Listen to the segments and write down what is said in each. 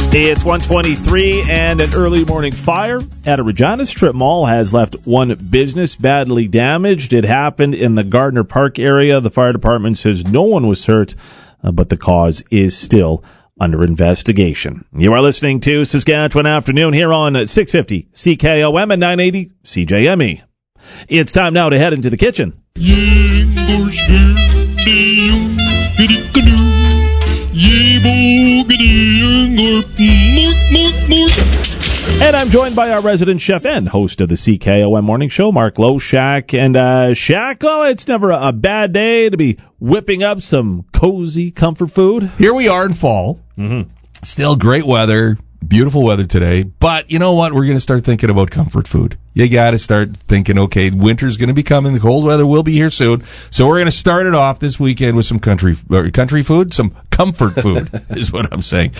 It's 1:23 and an early morning fire at a Regina Strip Mall has left one business badly damaged. It happened in the Gardner Park area. The fire department says no one was hurt, but the cause is still under investigation. You are listening to Saskatchewan Afternoon here on 650 CKOM and 980 CJME. It's time now to head into the kitchen. And I'm joined by our resident chef and host of the CKOM Morning Show, Mark Lowe, Shaq. And Shaq, well, it's never a bad day to be whipping up some cozy comfort food. Here we are in fall. Mm-hmm. Still great weather, beautiful weather today. But you know what? We're going to start thinking about comfort food. You got to start thinking, okay, winter's going to be coming. The cold weather will be here soon. So we're going to start it off this weekend with some country food, some comfort food is what I'm saying.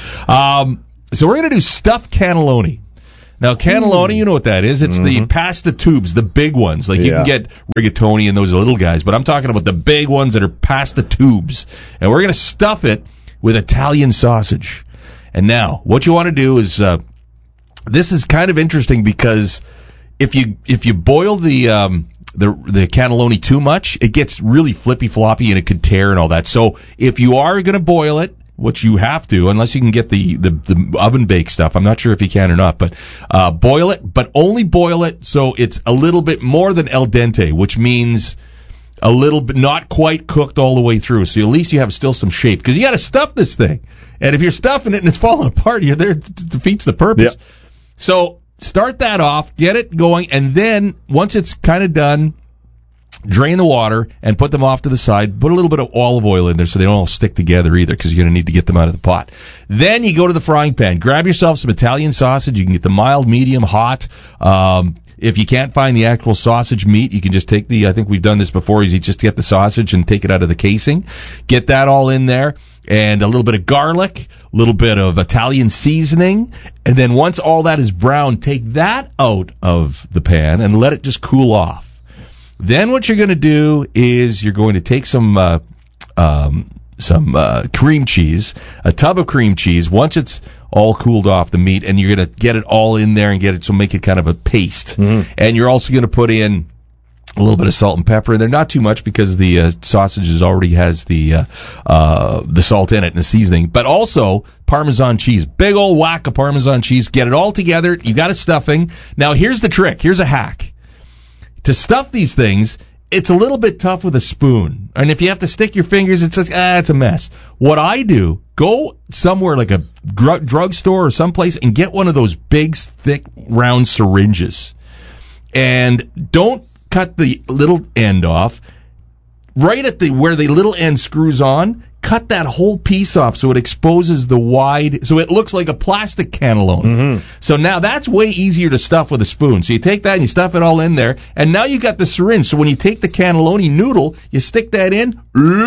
So we're going to do stuffed cannelloni. Now, cannelloni, you know what that is. It's the pasta tubes, the big ones. Like you can get rigatoni and those little guys, but I'm talking about the big ones that are pasta tubes. And we're going to stuff it with Italian sausage. And now, what you want to do is, this is kind of interesting because if you boil the cannelloni too much, it gets really flippy floppy and it could tear and all that. So if you are going to boil it, which you have to, unless you can get the oven baked stuff. I'm not sure if you can or not, but boil it, but only boil it so it's a little bit more than al dente, which means a little bit not quite cooked all the way through. So at least you have still some shape, because you got to stuff this thing. And if you're stuffing it and it's falling apart, it defeats the purpose. Yep. So start that off, get it going, and then once it's kind of done, drain the water and put them off to the side. Put a little bit of olive oil in there so they don't all stick together either, because you're going to need to get them out of the pot. Then you go to the frying pan. Grab yourself some Italian sausage. You can get the mild, medium, hot. If you can't find the actual sausage meat, you can just take I think we've done this before, is you just get the sausage and take it out of the casing. Get that all in there. And a little bit of garlic, a little bit of Italian seasoning. And then once all that is brown, take that out of the pan and let it just cool off. Then what you're going to do is you're going to take some cream cheese, a tub of cream cheese, once it's all cooled off the meat, and you're going to get it all in there and get it, so make it kind of a paste. Mm-hmm. And you're also going to put in a little bit of salt and pepper in there, not too much because the sausage already has the salt in it and the seasoning, but also Parmesan cheese, big old whack of Parmesan cheese. Get it all together. You got a stuffing. Now here's the trick. Here's a hack. To stuff these things, it's a little bit tough with a spoon. And if you have to stick your fingers, it's just, it's a mess. What I do, go somewhere like a drugstore or someplace and get one of those big, thick, round syringes. And don't cut the little end off. Right at where the little end screws on, cut that whole piece off so it exposes the wide, so it looks like a plastic cannelloni. Mm-hmm. So now that's way easier to stuff with a spoon. So you take that and you stuff it all in there, and now you got the syringe. So when you take the cannelloni noodle, you stick that in,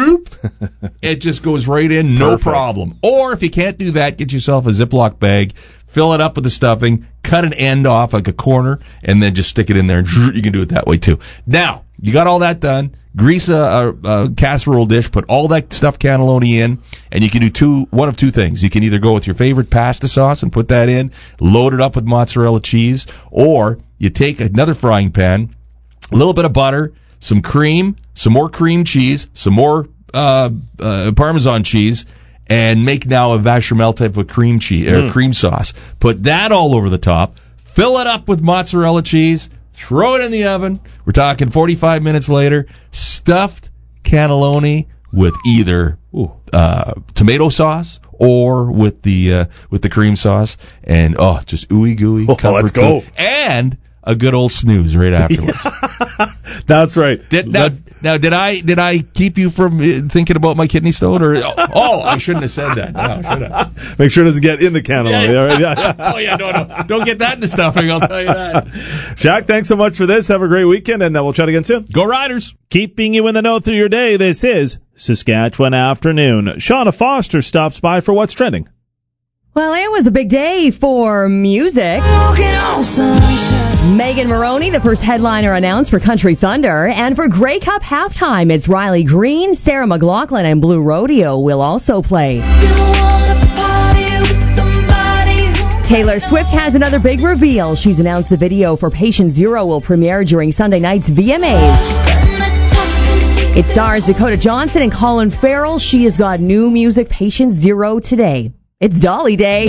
it just goes right in, no problem. Or if you can't do that, get yourself a Ziploc bag, fill it up with the stuffing, cut an end off like a corner, and then just stick it in there. You can do it that way too. Now, you got all that done. Grease a casserole dish, put all that stuffed cannelloni in, and you can do one of two things. You can either go with your favorite pasta sauce and put that in, load it up with mozzarella cheese, or you take another frying pan, a little bit of butter, some cream, some more cream cheese, some more Parmesan cheese, and make now a bechamel type of cream cheese or cream sauce. Put that all over the top. Fill it up with mozzarella cheese. Throw it in the oven. We're talking 45 minutes later. Stuffed cannelloni with either tomato sauce or with the cream sauce, and just ooey gooey. Let's go. Food. And a good old snooze right afterwards. That's right. Did I keep you from thinking about my kidney stone? Or I shouldn't have said that. No, should have. Make sure it doesn't get in the cannelloni. Yeah. No. Don't get that in the stuffing, I'll tell you that. Shaq, thanks so much for this. Have a great weekend, and we'll chat again soon. Go Riders! Keeping you in the know through your day, this is Saskatchewan Afternoon. Shauna Foster stops by for What's Trending. Well, it was a big day for music. Megan Moroney, the first headliner announced for Country Thunder. And for Grey Cup halftime, it's Riley Green, Sarah McLachlan, and Blue Rodeo will also play. Taylor Swift has another big reveal. She's announced the video for Patient Zero will premiere during Sunday night's VMAs. It stars Dakota Johnson and Colin Farrell. She has got new music, Patient Zero, today. It's Dolly Day.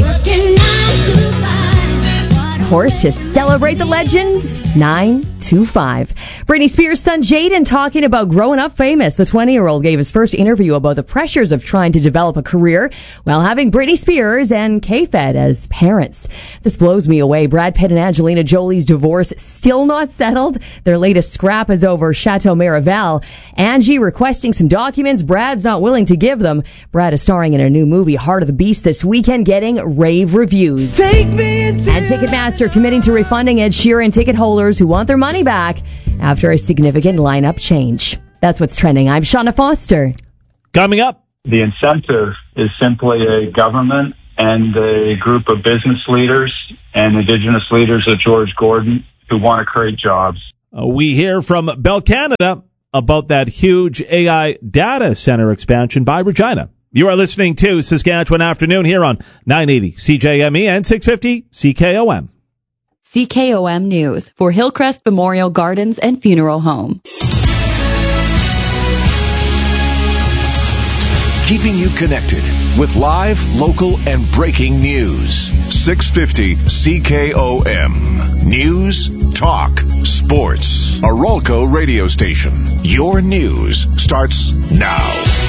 Of course, to celebrate the legends, 925. Britney Spears' son Jaden talking about growing up famous. The 20-year-old gave his first interview about the pressures of trying to develop a career while having Britney Spears and K-Fed as parents. This blows me away. Brad Pitt and Angelina Jolie's divorce still not settled. Their latest scrap is over Chateau Miraval. Angie requesting some documents. Brad's not willing to give them. Brad is starring in a new movie, Heart of the Beast, this weekend, getting rave reviews. And Ticketmaster committing to refunding Ed Sheeran ticket holders who want their money back after a significant lineup change. That's what's trending. I'm Shauna Foster. Coming up. The incentive is simply a government and a group of business leaders and Indigenous leaders at George Gordon who want to create jobs. We hear from Bell Canada about that huge AI data center expansion by Regina. You are listening to Saskatchewan Afternoon here on 980 CJME and 650 CKOM. CKOM News for Hillcrest Memorial Gardens and Funeral Home. Keeping you connected with live, local, and breaking news. 650 CKOM. News, talk, sports. A Rolco radio station. Your news starts now.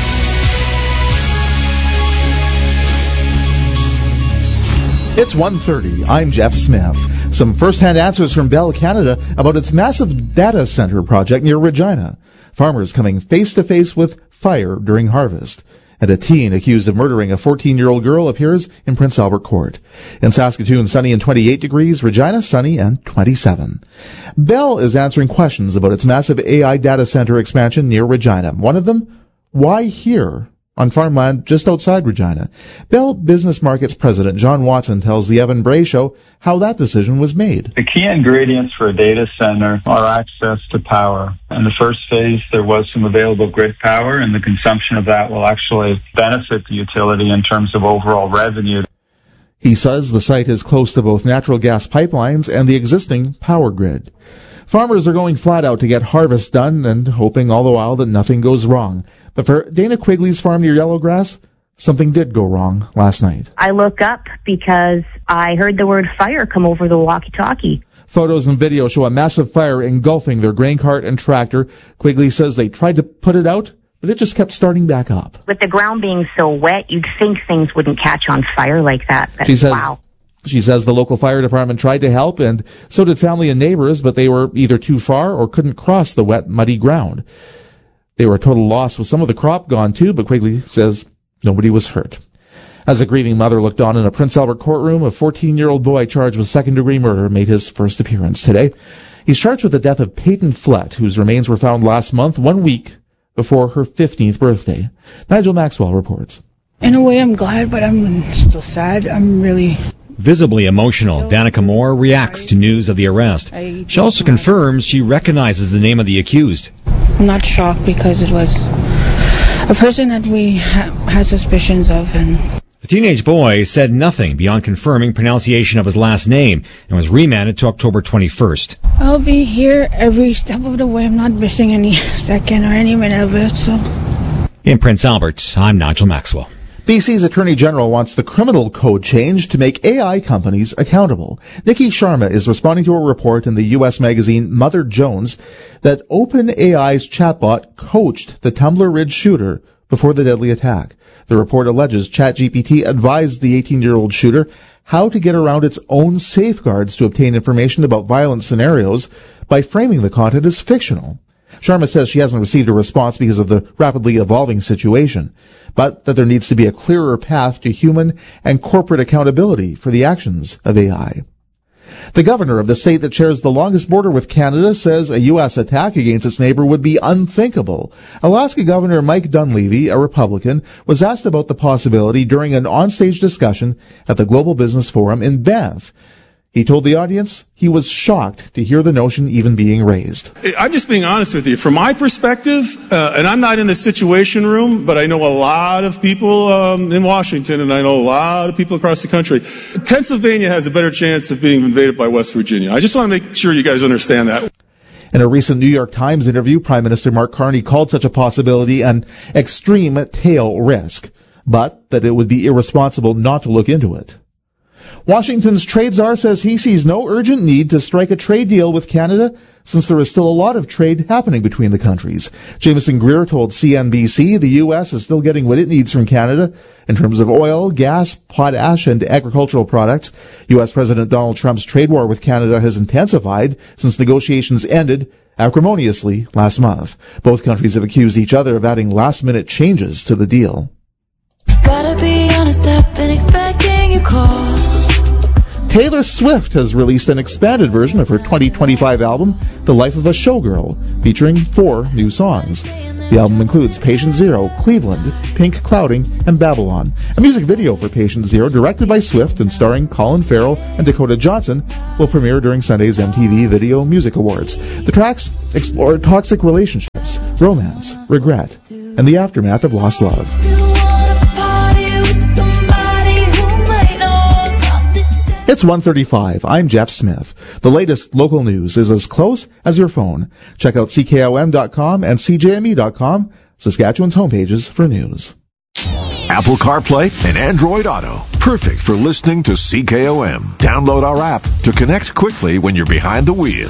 It's 1:30. I'm Jeff Smith. Some first-hand answers from Bell Canada about its massive data center project near Regina. Farmers coming face-to-face with fire during harvest. And a teen accused of murdering a 14-year-old girl appears in Prince Albert Court. In Saskatoon, sunny and 28 degrees. Regina, sunny and 27. Bell is answering questions about its massive AI data center expansion near Regina. One of them, why here? On farmland just outside Regina. Bell Business Markets President John Watson tells the Evan Bray Show how that decision was made. The key ingredients for a data center are access to power. In the first phase, there was some available grid power, and the consumption of that will actually benefit the utility in terms of overall revenue. He says the site is close to both natural gas pipelines and the existing power grid. Farmers are going flat out to get harvest done and hoping all the while that nothing goes wrong. But for Dana Quigley's farm near Yellowgrass, something did go wrong last night. I look up because I heard the word fire come over the walkie-talkie. Photos and video show a massive fire engulfing their grain cart and tractor. Quigley says they tried to put it out, but it just kept starting back up. With the ground being so wet, you'd think things wouldn't catch on fire like that. Wow. She says the local fire department tried to help, and so did family and neighbors, but they were either too far or couldn't cross the wet, muddy ground. They were a total loss with some of the crop gone too, but Quigley says nobody was hurt. As a grieving mother looked on in a Prince Albert courtroom, a 14-year-old boy charged with second-degree murder made his first appearance today. He's charged with the death of Peyton Flett, whose remains were found last month, 1 week before her 15th birthday. Nigel Maxwell reports. In a way, I'm glad, but I'm still sad. I'm really... Visibly emotional, Danica Moore reacts to news of the arrest. She also confirms she recognizes the name of the accused. I'm not shocked because it was a person that we had suspicions of. And the teenage boy said nothing beyond confirming pronunciation of his last name and was remanded to October 21st. I'll be here every step of the way. I'm not missing any second or any minute of it. So. In Prince Albert, I'm Nigel Maxwell. BC's Attorney General wants the criminal code changed to make AI companies accountable. Nikki Sharma is responding to a report in the U.S. magazine Mother Jones that OpenAI's chatbot coached the Tumbler Ridge shooter before the deadly attack. The report alleges ChatGPT advised the 18-year-old shooter how to get around its own safeguards to obtain information about violent scenarios by framing the content as fictional. Sharma says she hasn't received a response because of the rapidly evolving situation, but that there needs to be a clearer path to human and corporate accountability for the actions of AI. The governor of the state that shares the longest border with Canada says a U.S. attack against its neighbor would be unthinkable. Alaska Governor Mike Dunleavy, a Republican, was asked about the possibility during an onstage discussion at the Global Business Forum in Banff. He told the audience he was shocked to hear the notion even being raised. I'm just being honest with you. From my perspective, and I'm not in the Situation Room, but I know a lot of people in Washington, and I know a lot of people across the country. Pennsylvania has a better chance of being invaded by West Virginia. I just want to make sure you guys understand that. In a recent New York Times interview, Prime Minister Mark Carney called such a possibility an extreme tail risk, but that it would be irresponsible not to look into it. Washington's trade czar says he sees no urgent need to strike a trade deal with Canada since there is still a lot of trade happening between the countries. Jameson Greer told CNBC the U.S. is still getting what it needs from Canada in terms of oil, gas, potash, and agricultural products. U.S. President Donald Trump's trade war with Canada has intensified since negotiations ended acrimoniously last month. Both countries have accused each other of adding last-minute changes to the deal. Gotta be honest, I've been expecting your call. Taylor Swift has released an expanded version of her 2025 album, The Life of a Showgirl, featuring 4 new songs. The album includes Patient Zero, Cleveland, Pink Clouding, and Babylon. A music video for Patient Zero, directed by Swift and starring Colin Farrell and Dakota Johnson, will premiere during Sunday's MTV Video Music Awards. The tracks explore toxic relationships, romance, regret, and the aftermath of lost love. It's 1:35. I'm Jeff Smith. The latest local news is as close as your phone. Check out CKOM.com and CJME.com, Saskatchewan's homepages for news. Apple CarPlay and Android Auto. Perfect for listening to CKOM. Download our app to connect quickly when you're behind the wheel.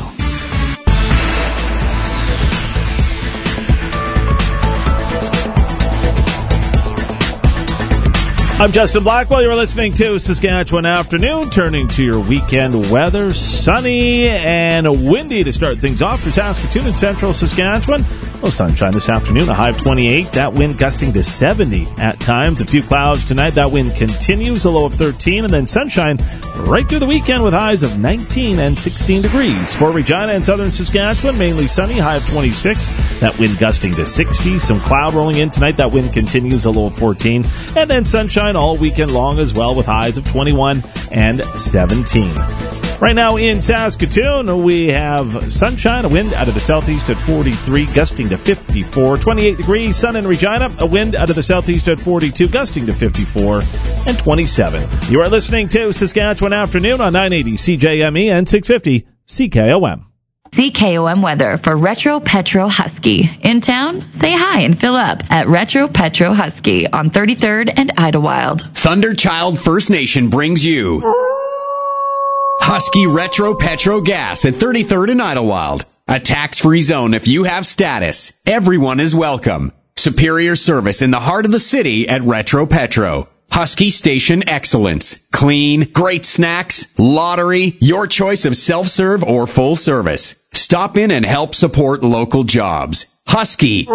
I'm Justin Blackwell. You're listening to Saskatchewan Afternoon. Turning to your weekend weather. Sunny and windy to start things off for Saskatoon and central Saskatchewan. Well, sunshine this afternoon, a high of 28. That wind gusting to 70 at times. A few clouds tonight. That wind continues, a low of 13. And then sunshine right through the weekend with highs of 19 and 16 degrees. For Regina and southern Saskatchewan, mainly sunny, high of 26. That wind gusting to 60. Some cloud rolling in tonight. That wind continues, a low of 14. And then sunshine all weekend long as well with highs of 21 and 17. Right now in Saskatoon, we have sunshine, a wind out of the southeast at 43, gusting to 54. 28 degrees, sun in Regina, a wind out of the southeast at 42, gusting to 54 and 27. You are listening to Saskatchewan Afternoon on 980 CJME and 650 CKOM. CKOM weather for Retro Petro Husky. In town? Say hi and fill up at Retro Petro Husky on 33rd and Idlewild. Thunderchild First Nation brings you Husky Retro Petro Gas at 33rd and Idlewild. A tax-free zone if you have status. Everyone is welcome. Superior service in the heart of the city at Retro Petro. Husky Station Excellence. Clean, great snacks, lottery, your choice of self-serve or full service. Stop in and help support local jobs. Husky.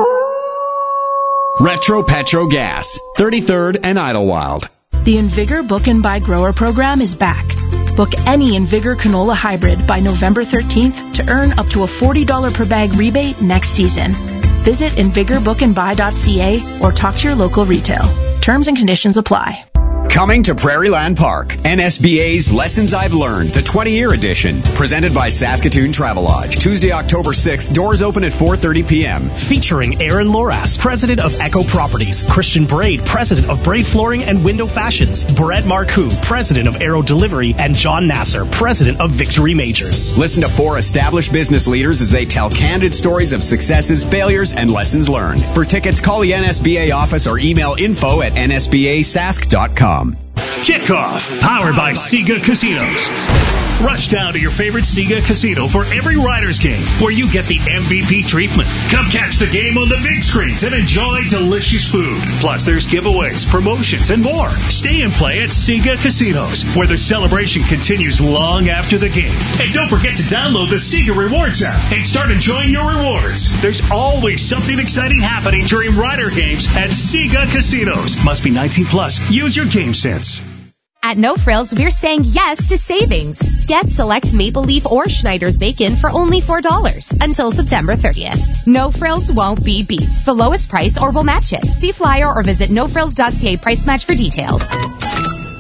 Retro Petro Gas. 33rd and Idlewild. The Invigor Book and Buy Grower program is back. Book any Invigor canola hybrid by November 13th to earn up to a $40 per bag rebate next season. Visit InvigorBookandBuy.ca or talk to your local retail. Terms and conditions apply. Coming to Prairieland Park, NSBA's Lessons I've Learned, the 20-year edition, presented by Saskatoon Travelodge. Tuesday, October 6th, doors open at 4:30 p.m. Featuring Aaron Loras, president of Echo Properties, Christian Braid, president of Braid Flooring and Window Fashions, Brett Marcoux, president of Aero Delivery, and John Nasser, president of Victory Majors. Listen to 4 established business leaders as they tell candid stories of successes, failures, and lessons learned. For tickets, call the NSBA office or email info@nsbasask.com. Kickoff, powered by Sega Casinos. Rush down to your favorite Sega casino for every Riders game, where you get the MVP treatment. Come catch the game on the big screens and enjoy delicious food. Plus, there's giveaways, promotions, and more. Stay and play at Sega Casinos, where the celebration continues long after the game. And don't forget to download the Sega Rewards app and start enjoying your rewards. There's always something exciting happening during Rider games at Sega Casinos. Must be 19 plus. Use your game sense. At No Frills, we're saying yes to savings. Get select Maple Leaf or Schneider's bacon for only $4 until September 30th. No Frills won't be beat. The lowest price or we'll match it. See flyer or visit nofrills.ca price match for details.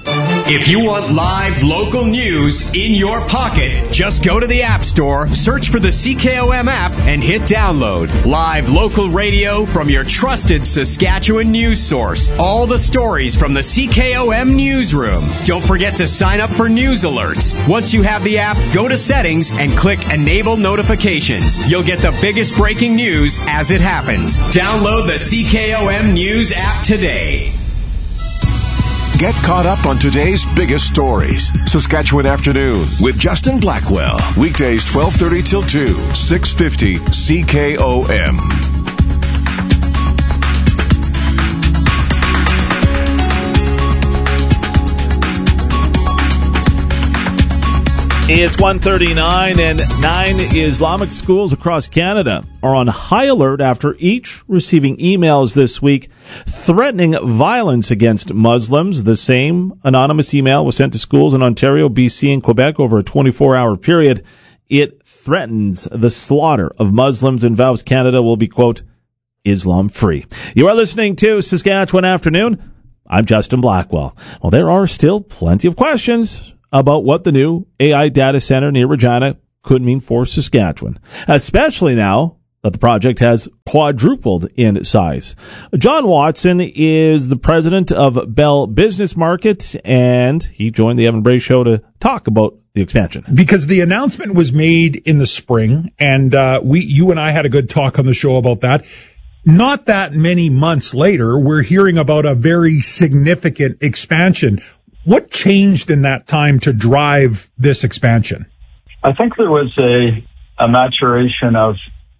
If you want live local news in your pocket, just go to the App Store, search for the CKOM app, and hit download. Live local radio from your trusted Saskatchewan news source. All the stories from the CKOM newsroom. Don't forget to sign up for news alerts. Once you have the app, go to settings and click Enable Notifications. You'll get the biggest breaking news as it happens. Download the CKOM News app today. Get caught up on today's biggest stories. Saskatchewan Afternoon with Justin Blackwell. Weekdays 12:30 till 2, 650 CKOM. It's 1:39, and 9 Islamic schools across Canada are on high alert after each receiving emails this week threatening violence against Muslims. The same anonymous email was sent to schools in Ontario, BC, and Quebec over a 24-hour period. It threatens the slaughter of Muslims and vows Canada will be, quote, Islam-free. You are listening to Saskatchewan Afternoon. I'm Justin Blackwell. Well, there are still plenty of questions about what the new AI data center near Regina could mean for Saskatchewan, especially now that the project has quadrupled in size. John Watson is the president of Bell Business Market, and he joined the Evan Bray Show to talk about the expansion. Because the announcement was made in the spring, and you and I had a good talk on the show about that. Not that many months later, we're hearing about a very significant expansion. What changed in that time to drive this expansion? I think there was a maturation of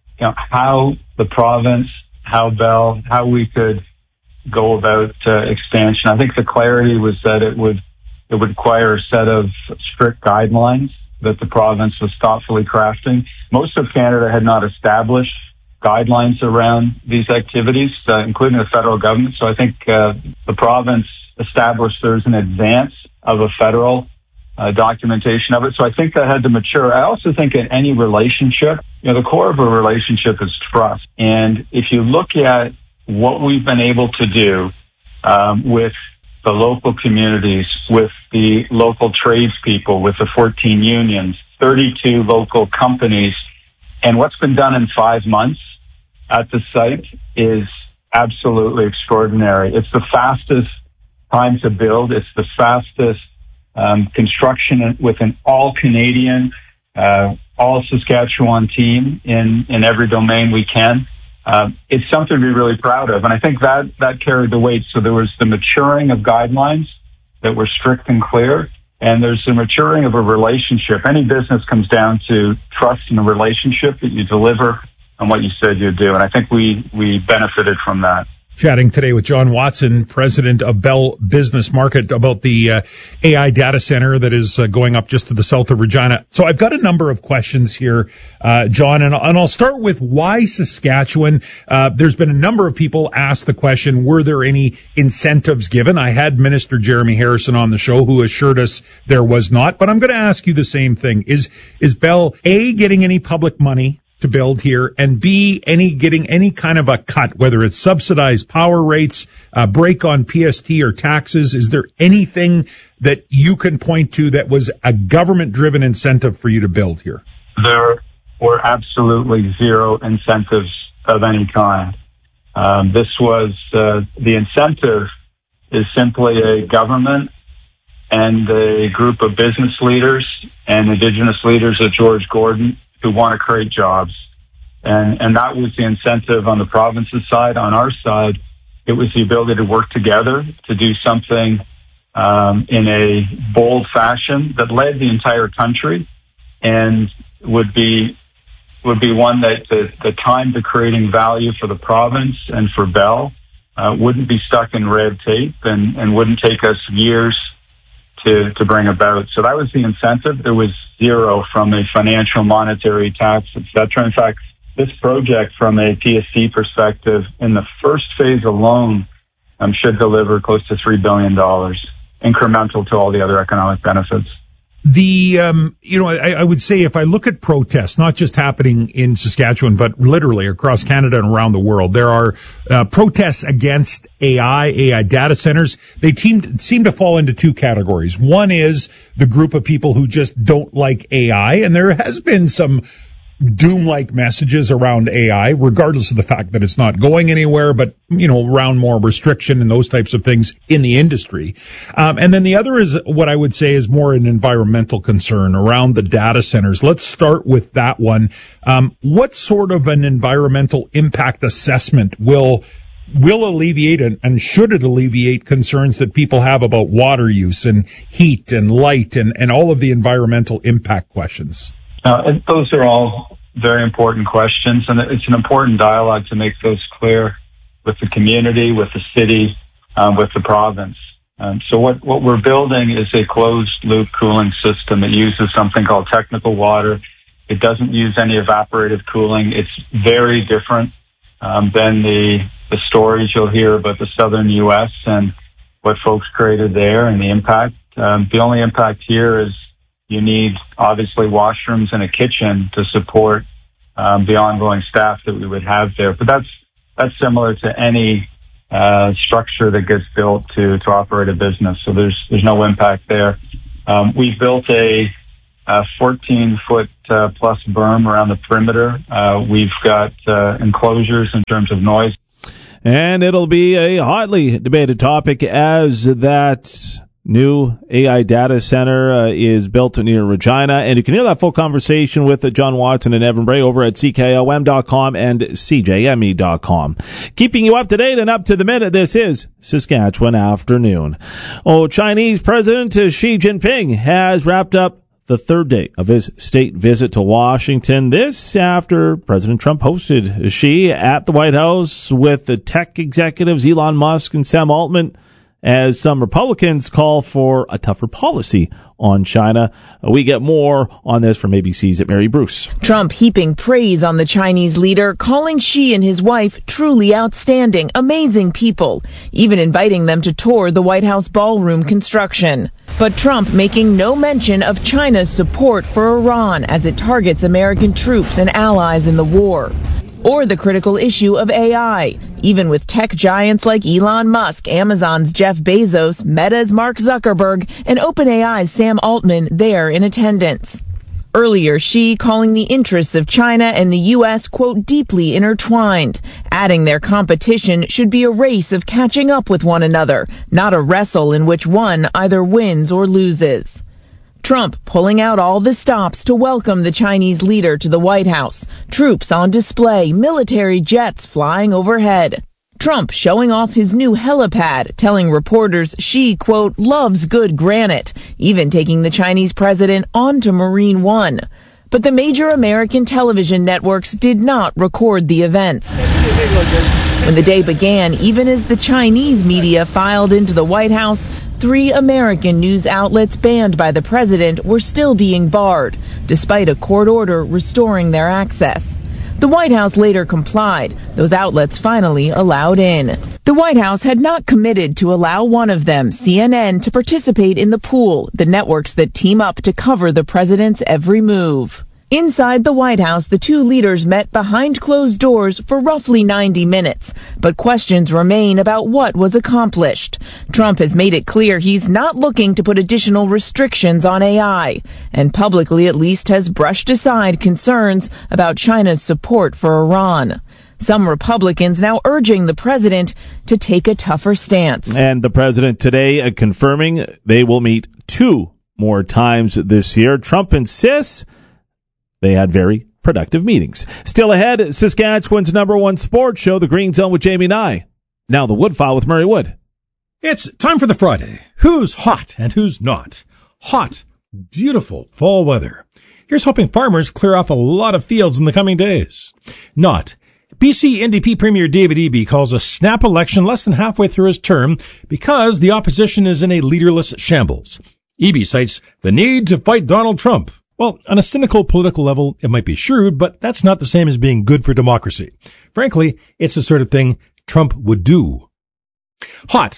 how the province, how Bell, how we could go about expansion. I think the clarity was that it would require a set of strict guidelines that the province was thoughtfully crafting. Most of Canada had not established guidelines around these activities, including the federal government. So I think the province established there's an advance of a federal documentation of it. So I think that had to mature. I also think in any relationship, the core of a relationship is trust. And if you look at what we've been able to do with the local communities, with the local tradespeople, with the 14 unions, 32 local companies, and what's been done in 5 months at the site is absolutely extraordinary. It's the fastest time to build. It's the fastest construction with an all-Canadian, all-Saskatchewan team in every domain we can. It's something to be really proud of. And I think that carried the weight. So there was the maturing of guidelines that were strict and clear, and there's the maturing of a relationship. Any business comes down to trust in a relationship that you deliver on what you said you'd do. And I think we benefited from that. Chatting today with John Watson, president of Bell Business Market, about the AI data center that is going up just to the south of Regina. So I've got a number of questions here, John, and I'll start with why Saskatchewan. There's been a number of people ask the question, were there any incentives given? I had Minister Jeremy Harrison on the show who assured us there was not, but I'm going to ask you the same thing. Is Bell, A, getting any public money to build here, and B, getting any kind of a cut, whether it's subsidized power rates, break on PST or taxes? Is there anything that you can point to that was a government-driven incentive for you to build here? There were absolutely zero incentives of any kind. This was, the incentive is simply a government and a group of business leaders and Indigenous leaders at George Gordon who want to create jobs. And that was the incentive on the province's side. On our side, it was the ability to work together to do something in a bold fashion that led the entire country and would be one that the time to creating value for the province and for Bell wouldn't be stuck in red tape and wouldn't take us years to bring about. So that was the incentive. There was zero from a financial, monetary, tax, etc. In fact, this project from a PSC perspective in the first phase alone should deliver close to $3 billion, incremental to all the other economic benefits. I would say if I look at protests, not just happening in Saskatchewan, but literally across Canada and around the world, there are protests against AI data centers. They seem to fall into two categories. One is the group of people who just don't like AI, and there has been some doom-like messages around AI, regardless of the fact that it's not going anywhere, but, around more restriction and those types of things in the industry. And then the other is what I would say is more an environmental concern around the data centers. Let's start with that one. What sort of an environmental impact assessment will alleviate and should it alleviate concerns that people have about water use and heat and light and all of the environmental impact questions? Those are all very important questions, and it's an important dialogue to make those clear with the community, with the city, with the province. So what we're building is a closed-loop cooling system. It uses something called technical water. It doesn't use any evaporative cooling. It's very different than the stories you'll hear about the southern U.S. and what folks created there and the impact. The only impact here is you need, obviously, washrooms and a kitchen to support the ongoing staff that we would have there. But that's similar to any structure that gets built to operate a business. So there's no impact there. We've built a 14-foot plus berm around the perimeter. We've got enclosures in terms of noise. And it'll be a hotly debated topic as that new AI data center is built near Regina. And you can hear that full conversation with John Watson and Evan Bray over at CKOM.com and CJME.com. Keeping you up to date and up to the minute, this is Saskatchewan Afternoon. Chinese President Xi Jinping has wrapped up the third day of his state visit to Washington. This after President Trump hosted Xi at the White House with the tech executives Elon Musk and Sam Altman, as some Republicans call for a tougher policy on China. We get more on this from ABC's Mary Bruce. Trump heaping praise on the Chinese leader, calling Xi and his wife truly outstanding, amazing people, even inviting them to tour the White House ballroom construction. But Trump making no mention of China's support for Iran as it targets American troops and allies in the war. Or the critical issue of AI, even with tech giants like Elon Musk, Amazon's Jeff Bezos, Meta's Mark Zuckerberg, and OpenAI's Sam Altman there in attendance. Earlier, Xi calling the interests of China and the U.S., quote, deeply intertwined, adding their competition should be a race of catching up with one another, not a wrestle in which one either wins or loses. Trump pulling out all the stops to welcome the Chinese leader to the White House. Troops on display, military jets flying overhead. Trump showing off his new helipad, telling reporters Xi, quote, loves good granite, even taking the Chinese president onto Marine One. But the major American television networks did not record the events. When the day began, even as the Chinese media filed into the White House, 3 American news outlets banned by the president were still being barred, despite a court order restoring their access. The White House later complied. Those outlets finally allowed in. The White House had not committed to allow one of them, CNN, to participate in the pool, the networks that team up to cover the president's every move. Inside the White House, the two leaders met behind closed doors for roughly 90 minutes, but questions remain about what was accomplished. Trump has made it clear he's not looking to put additional restrictions on AI, and publicly at least has brushed aside concerns about China's support for Iran. Some Republicans now urging the president to take a tougher stance. And the president today confirming they will meet 2 more times this year. Trump insists they had very productive meetings. Still ahead, Saskatchewan's #1 sports show, The Green Zone with Jamie Nye. Now the Woodfile with Murray Wood. It's time for the Friday. Who's hot and who's not? Hot, beautiful fall weather. Here's hoping farmers clear off a lot of fields in the coming days. Not. BC NDP Premier David Eby calls a snap election less than halfway through his term because the opposition is in a leaderless shambles. Eby cites the need to fight Donald Trump. Well, on a cynical political level, it might be shrewd, but that's not the same as being good for democracy. Frankly, it's the sort of thing Trump would do. Hot.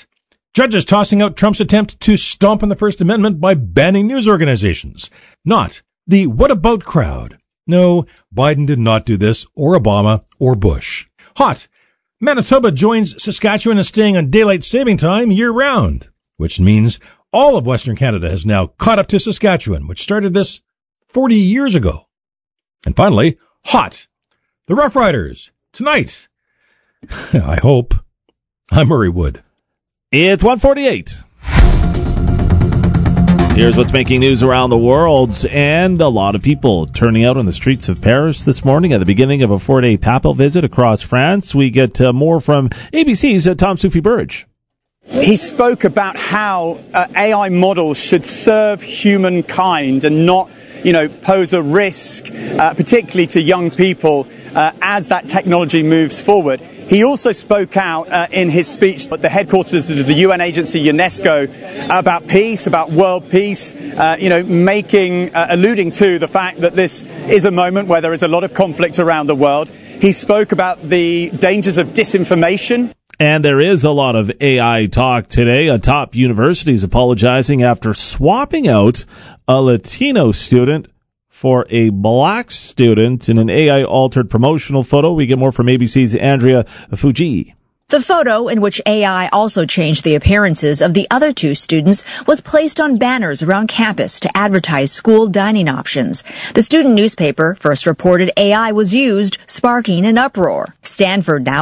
Judges tossing out Trump's attempt to stomp on the First Amendment by banning news organizations. Not the what about crowd. No, Biden did not do this, or Obama, or Bush. Hot. Manitoba joins Saskatchewan in staying on daylight saving time year-round, which means all of Western Canada has now caught up to Saskatchewan, which started this 40 years ago. And finally, hot. The Rough Riders, tonight. I hope. I'm Murray Wood. It's 1:48. Here's what's making news around the world, and a lot of people turning out on the streets of Paris this morning at the beginning of a 4-day papal visit across France. We get more from ABC's Tom Soufi-Burge. He spoke about how AI models should serve humankind and not, pose a risk, particularly to young people, as that technology moves forward. He also spoke out in his speech at the headquarters of the UN agency UNESCO about peace, about world peace, alluding to the fact that this is a moment where there is a lot of conflict around the world. He spoke about the dangers of disinformation. And there is a lot of AI talk today. A top university is apologizing after swapping out a Latino student for a black student in an AI-altered promotional photo. We get more from ABC's Andrea Fuji. The photo, in which AI also changed the appearances of the other two students, was placed on banners around campus to advertise school dining options. The student newspaper first reported AI was used, sparking an uproar. Stanford now